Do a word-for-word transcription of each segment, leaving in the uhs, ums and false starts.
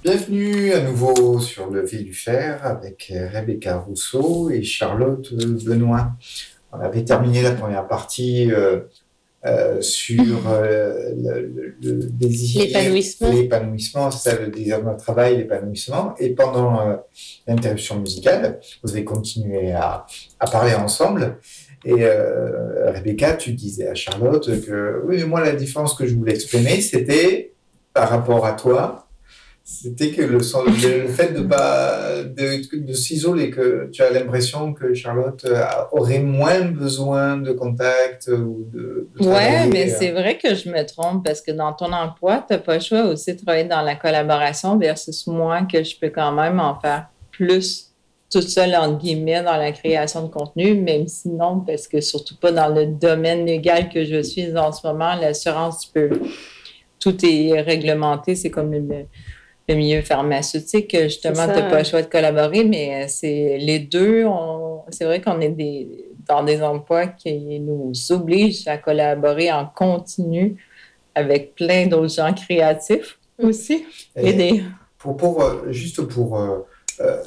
Bienvenue à nouveau sur Le Lever du Fer avec Rebecca Rousseau et Charlotte Benoît. On avait terminé la première partie euh, euh, sur euh, le, le- le désir, L'épanouissement. l'épanouissement, c'est ça, le désir de notre travail, l'épanouissement. Et pendant euh, l'interruption musicale, vous avez continué à, à parler ensemble. Et euh, Rebecca, tu disais à Charlotte que oui, mais moi, la différence que je voulais exprimer, c'était par rapport à toi. C'était que le, sen- le fait de pas de, de s'isoler, que tu as l'impression que Charlotte euh, aurait moins besoin de contact ou de, de Ouais, mais travailler. euh. c'est vrai que je me trompe parce que dans ton emploi, tu n'as pas le choix aussi de travailler dans la collaboration versus moi que je peux quand même en faire plus toute seule, entre guillemets, dans la création de contenu, même si non, parce que surtout pas dans le domaine légal que je suis en ce moment, l'assurance, tu peux, tout est réglementé, c'est comme le, le milieu pharmaceutique, justement, tu n'as pas le choix de collaborer, mais c'est les deux, on, c'est vrai qu'on est des, dans des emplois qui nous obligent à collaborer en continu avec plein d'autres gens créatifs aussi. Et, Et des... pour, pour, euh, juste pour euh, euh,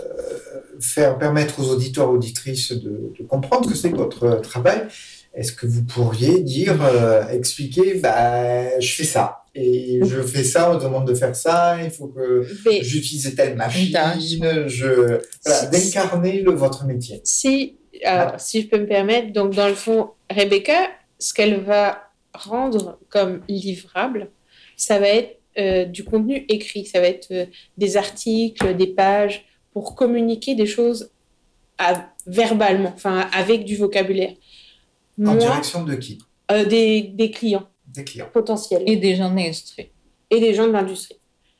faire permettre aux auditeurs auditrices de, de comprendre ce que c'est que votre travail, est-ce que vous pourriez dire, euh, expliquer, bah, je fais ça. Et je fais ça, on me demande de faire ça, il faut que Mais j'utilise telle machine, Tâche. je, voilà, si, d'incarner le, votre métier. si, alors, Ah. si je peux me permettre, donc dans le fond, Rebecca, ce qu'elle va rendre comme livrable, ça va être euh, du contenu écrit, ça va être euh, des articles, des pages pour communiquer des choses à- verbalement, enfin avec du vocabulaire. En Moi, direction de qui? euh, des, des clients Des clients. potentiels Et des gens de l'industrie. et des gens de l'industrie.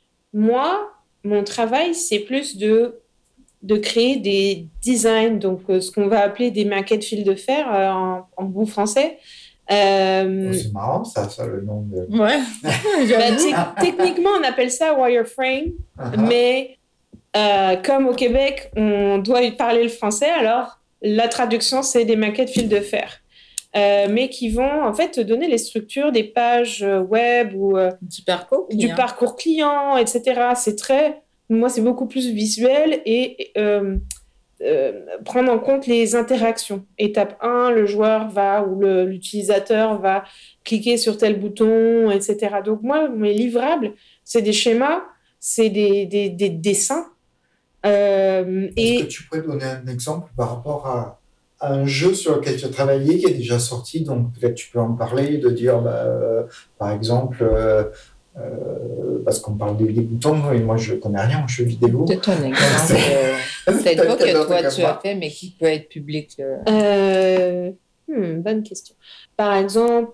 Moi, mon travail, c'est plus de de créer des designs, donc euh, ce qu'on va appeler des maquettes fil de fer euh, en, en bon français. Euh, Oh, c'est marrant, ça, ça, le nom de. Ouais, bah, j'avoue. te- techniquement, on appelle ça wireframe, Uh-huh. mais euh, comme au Québec, on doit y parler le français, alors la traduction, c'est des maquettes fil de fer. Euh, mais qui vont en fait te donner les structures des pages euh, web ou euh, Du parcours du client. parcours client, et cetera. C'est très, moi, c'est beaucoup plus visuel et euh, euh, prendre en compte les interactions. Étape un, le joueur va ou le, l'utilisateur va cliquer sur tel bouton, et cetera. Donc moi, mes livrables, c'est des schémas, c'est des, des, des dessins. Euh, Est-ce que et tu pourrais donner un exemple par rapport à, à un jeu sur lequel tu as travaillé qui est déjà sorti, donc peut-être tu peux en parler, de dire, bah, euh, par exemple, euh, euh, parce qu'on parle des, des boutons, et moi je connais rien en jeu vidéo. C'est un exemple. euh, peut-être pas que toi tu as fait, mais qui peut être public. Là. Euh, hmm, bonne question. Par exemple,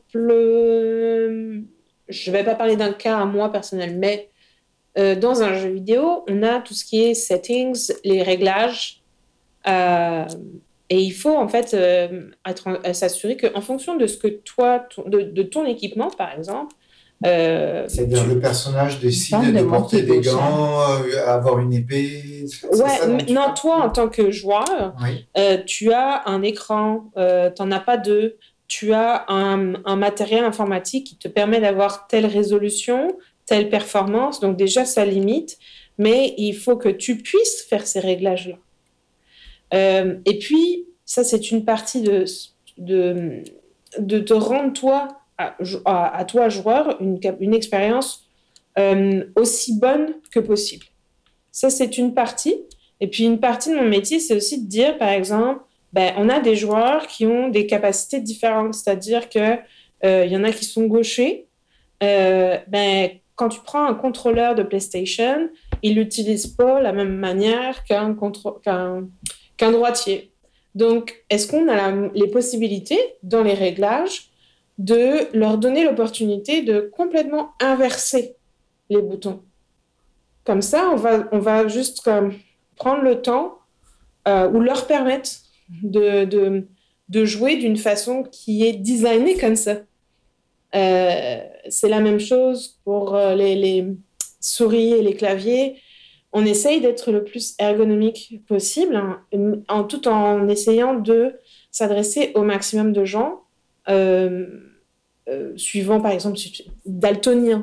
euh, je ne vais pas parler d'un cas à moi personnel, mais euh, dans un jeu vidéo, on a tout ce qui est settings, les réglages, euh, et il faut en fait euh, être, euh, s'assurer qu'en fonction de ce que toi, ton- de, de ton équipement, par exemple, euh, C'est-à-dire tu- le personnage décide parle de, de porter monter des gauche, gants, euh, avoir une épée. C'est Ouais, ça dont tu non, parles? toi, en tant que joueur, Oui. euh, tu as un écran, euh, tu n'en as pas deux, tu as un, un matériel informatique qui te permet d'avoir telle résolution, telle performance, donc déjà, ça limite, mais il faut que tu puisses faire ces réglages-là. Euh, et puis, ça, c'est une partie de, de, de te rendre, toi, à, à, à toi, joueur, une, une expérience euh, aussi bonne que possible. Ça, c'est une partie. Et puis, une partie de mon métier, c'est aussi de dire, par exemple, ben, on a des joueurs qui ont des capacités différentes. C'est-à-dire qu'il euh, y en a qui sont gauchers. Euh, ben, quand tu prends un contrôleur de PlayStation, il n'utilise pas la même manière qu'un, contro- qu'un, qu'un droitier. Donc, est-ce qu'on a la, les possibilités, dans les réglages, de leur donner l'opportunité de complètement inverser les boutons? Comme ça, on va, on va juste comme, prendre le temps euh, ou leur permettre de, de, de jouer d'une façon qui est designée comme ça. Euh, c'est la même chose pour euh, les, les souris et les claviers. On essaye d'être le plus ergonomique possible, hein, en, tout en essayant de s'adresser au maximum de gens, euh, euh, suivant par exemple daltonien.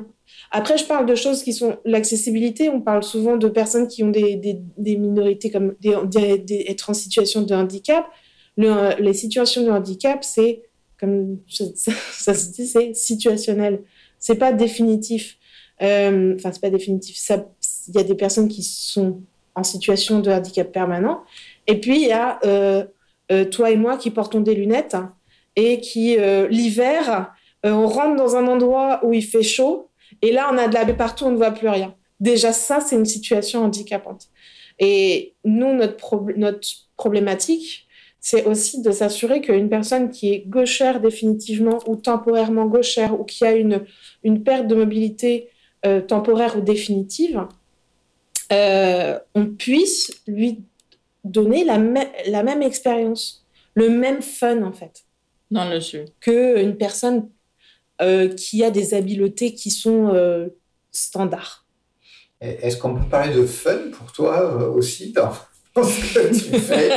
Après, je parle de choses qui sont l'accessibilité. On parle souvent de personnes qui ont des, des, des minorités, comme des, des, des, être en situation de handicap. Le, les situations de handicap, c'est, comme ça, ça se dit, c'est situationnel. C'est pas définitif. Euh, enfin, c'est pas définitif. Ça, il y a des personnes qui sont en situation de handicap permanent. Et puis, il y a euh, euh, toi et moi qui portons des lunettes hein, et qui, euh, l'hiver, euh, on rentre dans un endroit où il fait chaud et là, on a de la baie partout, on ne voit plus rien. Déjà, ça, c'est une situation handicapante. Et nous, notre, pro- notre problématique, c'est aussi de s'assurer qu'une personne qui est gauchère définitivement ou temporairement gauchère ou qui a une, une perte de mobilité euh, temporaire ou définitive, euh, on puisse lui donner la, me- la même expérience, le même fun en fait, dans le jeu. qu'une personne euh, qui a des habiletés qui sont euh, standards. Est-ce qu'on peut parler de fun pour toi euh, aussi dans, dans ce que tu fais,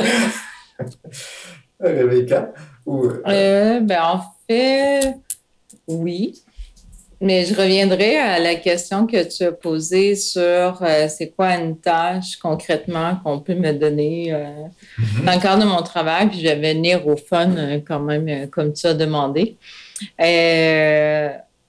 Rebecca ou, euh... Euh, ben, en fait, oui. Mais je reviendrai à la question que tu as posée sur euh, c'est quoi une tâche concrètement qu'on peut me donner euh, mm-hmm. dans le cadre de mon travail, puis je vais venir au fun euh, quand même, euh, comme tu as demandé. Euh,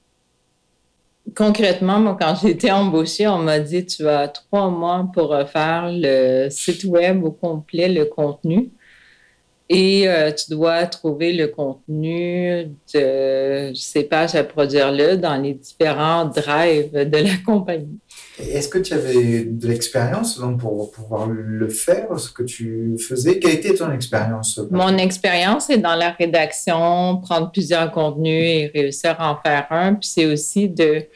concrètement, moi, quand j'ai été embauchée, on m'a dit tu as trois mois pour refaire le site web au complet, le contenu. Et euh, tu dois trouver le contenu de ces pages à produire là dans les différents drives de la compagnie. Est-ce que tu avais de l'expérience donc, pour pouvoir le faire, ce que tu faisais? Quelle était ton expérience? Mon expérience est dans la rédaction, prendre plusieurs contenus et réussir à en faire un. Puis c'est aussi de...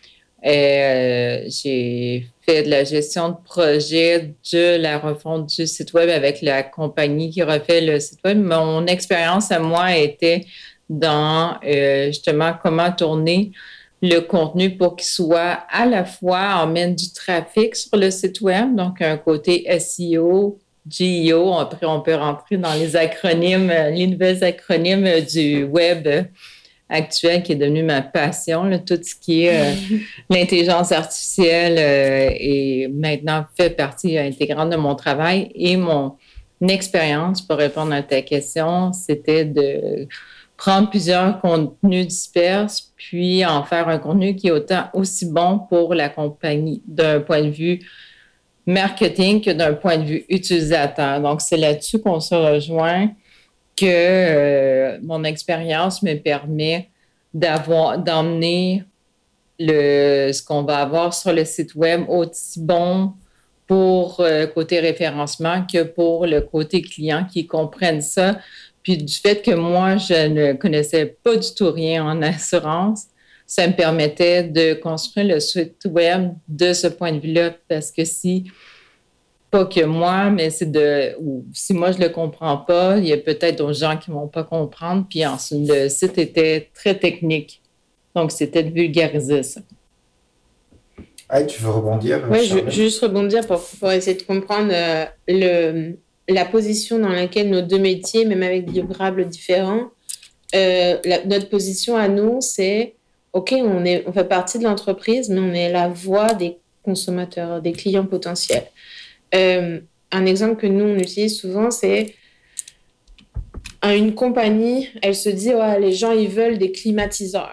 Euh, j'ai fait de la gestion de projet, de la refonte du site web avec la compagnie qui refait le site web. Mon expérience à moi était dans euh, justement comment tourner le contenu pour qu'il soit à la fois emmène du trafic sur le site web, donc un côté S E O, G E O. Après, on peut rentrer dans les acronymes, les nouvelles acronymes du web actuel qui est devenu ma passion, là, tout ce qui est euh, l'intelligence artificielle euh, est maintenant fait partie intégrante de mon travail et mon expérience, pour répondre à ta question, c'était de prendre plusieurs contenus disperses puis en faire un contenu qui est autant aussi bon pour la compagnie d'un point de vue marketing que d'un point de vue utilisateur. Donc, c'est là-dessus qu'on se rejoint que euh, mon expérience me permet d'avoir, d'emmener le, ce qu'on va avoir sur le site web aussi bon pour euh, côté référencement que pour le côté client qui comprennent ça. Puis du fait que moi, je ne connaissais pas du tout rien en assurance, ça me permettait de construire le site web de ce point de vue-là parce que si pas que moi, mais c'est de... Ou si moi, je le comprends pas, il y a peut-être d'autres gens qui vont pas comprendre. Puis ensuite, le site était très technique. Donc, c'était de vulgariser ça. Ah, tu veux rebondir? Oui, je veux juste rebondir pour, pour essayer de comprendre euh, le, la position dans laquelle nos deux métiers, même avec des livrables différents, euh, la, notre position à nous, c'est OK, on, est, on fait partie de l'entreprise, mais on est la voix des consommateurs, des clients potentiels. Euh, un exemple que nous, on utilise souvent, c'est une compagnie, elle se dit oh, les gens, ils veulent des climatiseurs.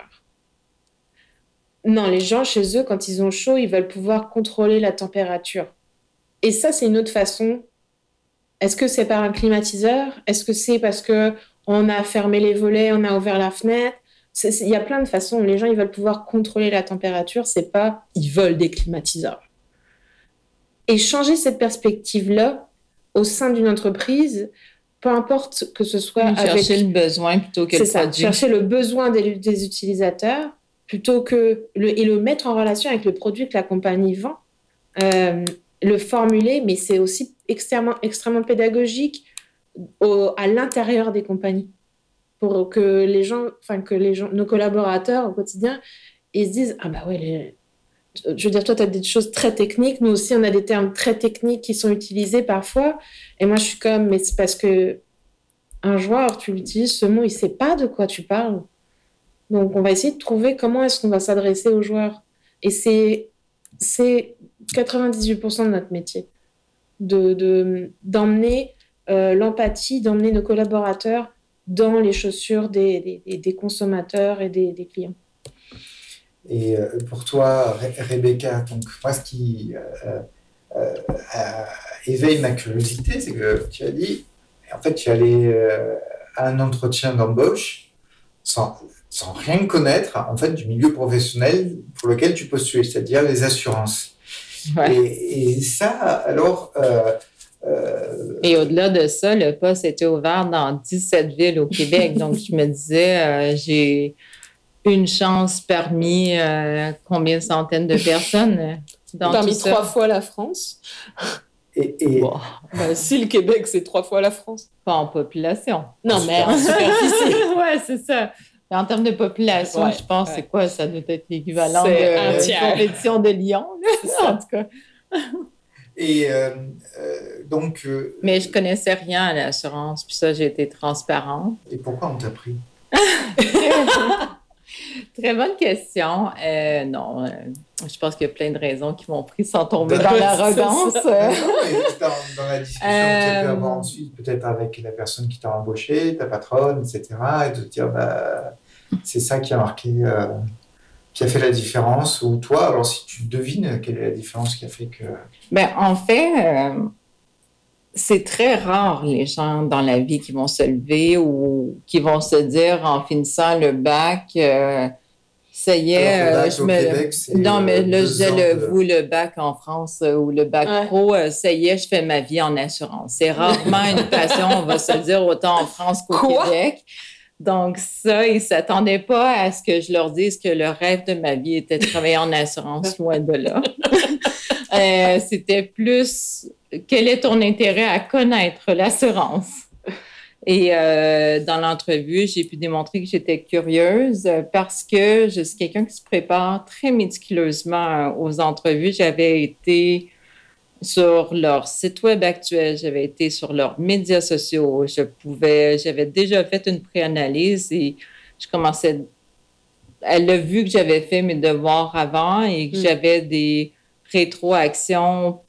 Non, les gens, chez eux, quand ils ont chaud, ils veulent pouvoir contrôler la température. Et ça, c'est une autre façon. Est-ce que c'est par un climatiseur? Est-ce que c'est parce qu'on a fermé les volets, on a ouvert la fenêtre? Il y a plein de façons. Les gens, ils veulent pouvoir contrôler la température. C'est pas ils veulent des climatiseurs. Et changer cette perspective-là au sein d'une entreprise, peu importe que ce soit chercher avec... Chercher le besoin plutôt que c'est le ça, produit. Chercher le besoin des, des utilisateurs plutôt que... Le, et le mettre en relation avec le produit que la compagnie vend. Euh, le formuler, mais c'est aussi extrêmement, extrêmement pédagogique au, à l'intérieur des compagnies. Pour que les gens, enfin que les gens, nos collaborateurs au quotidien, ils se disent « Ah bah ouais, les... je veux dire, toi, tu as des choses très techniques. Nous aussi, on a des termes très techniques qui sont utilisés parfois. Et moi, je suis comme, mais c'est parce que un joueur, tu l'utilises, ce mot, il ne sait pas de quoi tu parles. Donc, on va essayer de trouver comment est-ce qu'on va s'adresser aux joueurs. Et c'est, c'est quatre-vingt-dix-huit pour cent de notre métier, de, de, d'emmener euh, l'empathie, d'emmener nos collaborateurs dans les chaussures des, des, des consommateurs et des, des clients. Et euh, pour toi, Re- Rebecca, donc moi, ce qui euh, euh, euh, éveille ma curiosité, c'est que tu as dit, en fait, tu es allé euh, à un entretien d'embauche sans, sans rien connaître, en fait, du milieu professionnel pour lequel tu postulais, c'est-à-dire les assurances. Ouais. Et, et ça, alors... Euh, euh, Et au-delà de ça, le poste était ouvert dans dix-sept villes au Québec. Donc, je me disais, euh, j'ai une chance parmi euh, combien de centaines de personnes euh, dans Parmi tout ça? trois fois la France. et, et Bon, Ben, si le Québec, c'est trois fois la France. pas en population. Non, mais en superficie. Ouais, c'est ça. Mais en termes de population, Ouais, je pense, ouais. c'est quoi? Ça doit être l'équivalent C'est de un euh, tiers. compétition de Lyon, là, C'est ça. en tout cas. Et euh, euh, donc... euh, Mais je connaissais rien à l'assurance, puis ça, j'ai été transparente. Et pourquoi on t'a pris? Très bonne question. Euh, non, euh, je pense qu'il y a plein de raisons qui m'ont pris sans tomber Ouais, dans c'est l'arrogance. ça. Non, mais dans, dans la discussion que tu as pu Euh, avoir ensuite, peut-être avec la personne qui t'a embauché, ta patronne, et cetera, et de te dire, bah, c'est ça qui a marqué, euh, qui a fait la différence, ou toi, alors si tu devines quelle est la différence qui a fait que... Ben, en fait, euh, c'est très rare les gens dans la vie qui vont se lever ou qui vont se dire en finissant le bac, euh, ça y est, Alors, le bac euh, je au me... Québec, c'est, Non, mais euh, là, je deux disais ans le, de- vous, le bac en France euh, ou le bac Ouais. pro, euh, ça y est, je fais ma vie en assurance. C'est rarement une passion, on va se le dire, autant en France qu'au Quoi? Québec. Donc ça, ils ne s'attendaient pas à ce que je leur dise que le rêve de ma vie était de travailler en assurance, loin de là. Euh, c'était plus, quel est ton intérêt à connaître l'assurance? Et euh, dans l'entrevue, j'ai pu démontrer que j'étais curieuse euh, parce que je suis quelqu'un qui se prépare très méticuleusement aux entrevues. J'avais été sur leur site web actuel, j'avais été sur leurs médias sociaux, je pouvais, j'avais déjà fait une préanalyse et je commençais, elle a vu que j'avais fait mes devoirs avant et que Mm. j'avais des rétroactions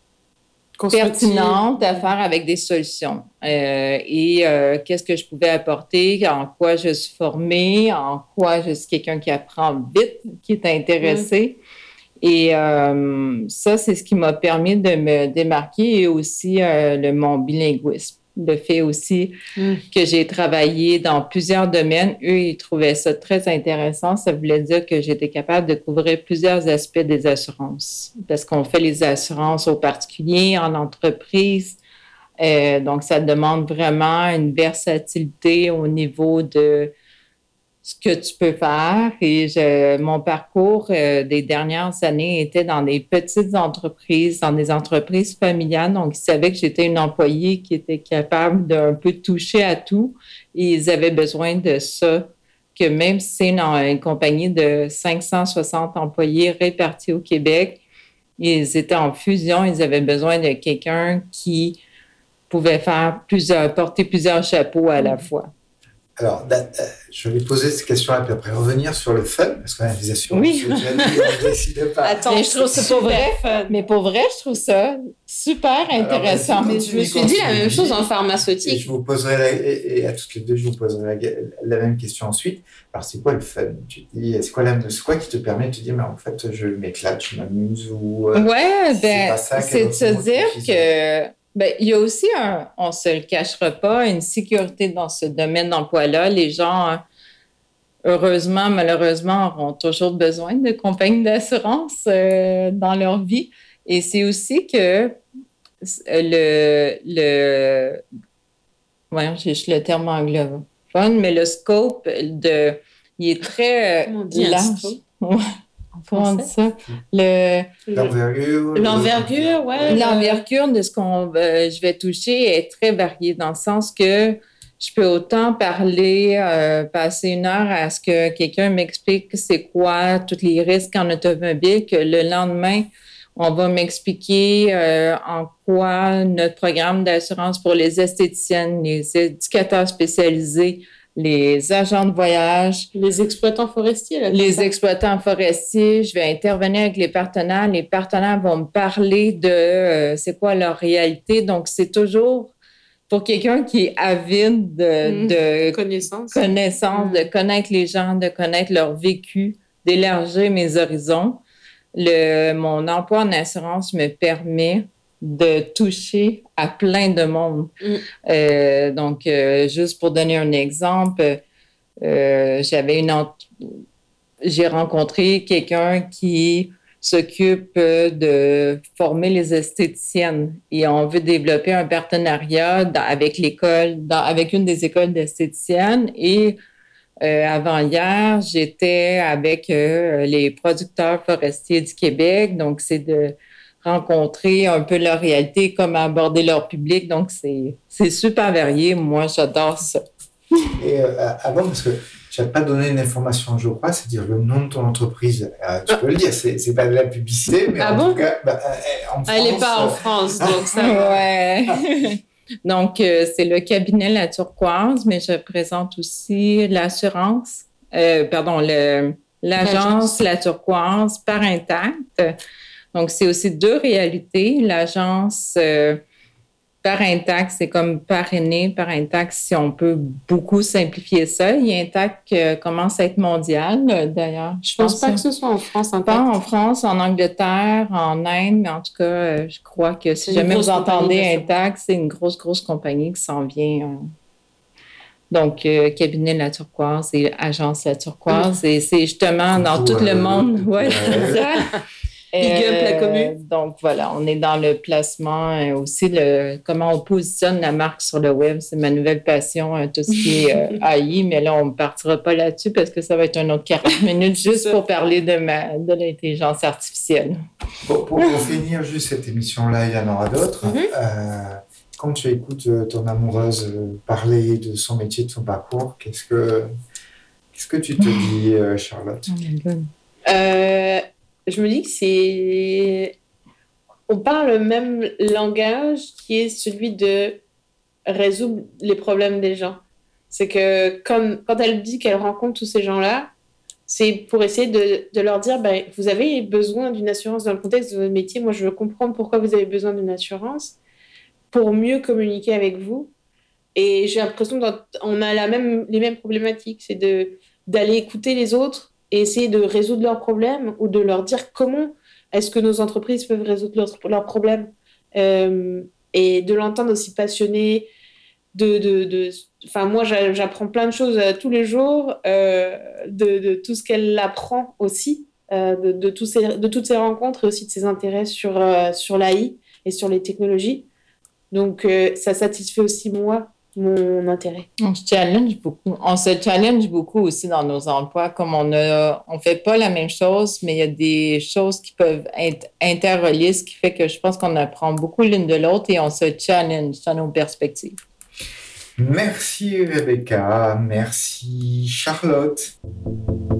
pertinentes à faire avec des solutions. Euh, et euh, qu'est-ce que je pouvais apporter, en quoi je suis formée, en quoi je suis quelqu'un qui apprend vite, qui est intéressé. Et euh, ça, c'est ce qui m'a permis de me démarquer et aussi euh, le, mon bilinguisme. Le fait aussi Mm. que j'ai travaillé dans plusieurs domaines. Eux, ils trouvaient ça très intéressant. Ça voulait dire que j'étais capable de couvrir plusieurs aspects des assurances parce qu'on fait les assurances aux particuliers, en entreprise. Euh, donc, ça demande vraiment une versatilité au niveau de ce que tu peux faire. Et je, mon parcours euh, des dernières années était dans des petites entreprises, dans des entreprises familiales. Donc, ils savaient que j'étais une employée qui était capable d'un peu toucher à tout. Et ils avaient besoin de ça, que même si c'est une, une compagnie de cinq cent soixante employés répartis au Québec, ils étaient en fusion, ils avaient besoin de quelqu'un qui pouvait faire plusieurs, porter plusieurs chapeaux à la fois. Alors, da- euh, je vais poser cette question-là, puis après revenir sur le fun, parce que les assurances, Oui. j'ai déjà dit, on décide pas. Attends, Mais je trouve ça pas vrai. fun. Mais pour vrai, je trouve ça super intéressant. vas-y, Mais je me suis dit la même chose en Et pharmaceutique. je vous poserai, la- et, et à toutes les deux, je vous poserai la, la même question ensuite. Alors, c'est quoi le fun? Tu te dis, c'est quoi, la- c'est quoi qui te permet de te dire, mais en fait, je m'éclate, je m'amuse, ou euh, Ouais, c'est ben, pas ça, c'est quel de se autre mot dire tu utilises? que, ben, il y a aussi un, on se le cachera pas, une sécurité dans ce domaine d'emploi-là. Les gens, euh, heureusement, malheureusement, auront toujours besoin de compagnies d'assurance euh, dans leur vie. Et c'est aussi que le, le, voyons, j'ai juste le terme anglophone, mais le scope de, il est très euh, Comment on dit un large. scope? Ouais. Comment on dit ça? Le, L'envergure. le- L'envergure, ouais. L'envergure de ce qu'on euh, je vais toucher est très variée dans le sens que je peux autant parler, euh, passer une heure à ce que quelqu'un m'explique c'est quoi tous les risques en automobile, que le lendemain, on va m'expliquer euh, en quoi notre programme d'assurance pour les esthéticiennes, les éducateurs spécialisés les agents de voyage, les exploitants forestiers. Là, les exploitants forestiers. Je vais intervenir avec les partenaires. Les partenaires vont me parler de euh, c'est quoi leur réalité. Donc, c'est toujours pour quelqu'un qui est avide de, mmh. de connaissance, connaissance mmh. de connaître les gens, de connaître leur vécu, d'élargir mes horizons. Le, mon emploi en assurance me permet de toucher à plein de monde. Mm. Euh, donc, euh, juste pour donner un exemple, euh, j'avais une ent- j'ai rencontré quelqu'un qui s'occupe de former les esthéticiennes et on veut développer un partenariat dans, avec l'école, dans, avec une des écoles d'esthéticiennes et euh, avant hier, j'étais avec euh, les producteurs forestiers du Québec, donc c'est de rencontrer un peu leur réalité, comment aborder leur public. Donc, c'est, c'est super varié. Moi, j'adore ça. Et euh, avant, parce que je n'avais pas donné une information, je crois, c'est dire le nom de ton entreprise. Euh, tu peux le dire, c'est, c'est pas de la publicité, mais ah en bon? tout cas, bah, euh, en France... Elle n'est pas en France, donc ça ouais. Donc, euh, c'est le cabinet La Turquoise, mais je présente aussi l'assurance, euh, pardon, le, l'agence La Turquoise par Intact. Donc, c'est aussi deux réalités. L'agence euh, par Intact, c'est comme parrainé par Intact, si on peut beaucoup simplifier ça. Il y a Intact qui euh, commence à être mondial, d'ailleurs. Je pense, pense pas que ce soit en France, Intact. Pas en France, en Angleterre, en Inde, mais en tout cas, euh, je crois que si jamais vous entendez Intact, c'est une grosse, grosse compagnie qui s'en vient. Euh, donc, euh, cabinet La Turquoise et agence La Turquoise. Mmh. Et c'est justement dans tout le monde. Ouais, c'est ça. Big up la commune. Donc, voilà, on est dans le placement euh, aussi, le, comment on positionne la marque sur le web. C'est ma nouvelle passion, euh, tout ce qui est euh, A I, mais là, on ne partira pas là-dessus parce que ça va être un autre quarante minutes juste pour parler de, ma, de l'intelligence artificielle. Bon, pour, pour finir juste cette émission-là, il y en aura d'autres. Mm-hmm. Euh, quand tu écoutes ton amoureuse parler de son métier, de son parcours, qu'est-ce que, qu'est-ce que tu te dis, euh, Charlotte? Oh my God. Euh... Je me dis que c'est... On parle le même langage qui est celui de résoudre les problèmes des gens. C'est que quand, quand elle dit qu'elle rencontre tous ces gens-là, c'est pour essayer de, de leur dire ben, vous avez besoin d'une assurance dans le contexte de votre métier. Moi, je veux comprendre pourquoi vous avez besoin d'une assurance pour mieux communiquer avec vous. Et j'ai l'impression qu'on a la même, les mêmes problématiques. C'est de, d'aller écouter les autres et essayer de résoudre leurs problèmes ou de leur dire comment est-ce que nos entreprises peuvent résoudre leurs, leurs problèmes. Euh, et de l'entendre aussi passionné. De, de, de, enfin, moi, j'apprends plein de choses euh, tous les jours, euh, de, de tout ce qu'elle apprend aussi, euh, de, de, tous ces, de toutes ces rencontres et aussi de ses intérêts sur, euh, sur l'A I et sur les technologies. Donc, euh, ça satisfait aussi, moi, mon intérêt. On se challenge beaucoup. On se challenge beaucoup aussi dans nos emplois. Comme on a, on fait pas la même chose, mais il y a des choses qui peuvent être interreliées, ce qui fait que je pense qu'on apprend beaucoup l'une de l'autre et on se challenge dans nos perspectives. Merci Rebecca, merci Charlotte.